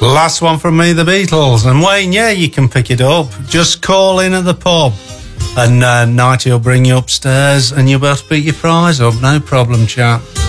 Last one from me, the Beatles. And Wayne, yeah, you can pick it up. Just call in at the pub and Nighty will bring you upstairs and you'll be able to pick your prize up. No problem, chap.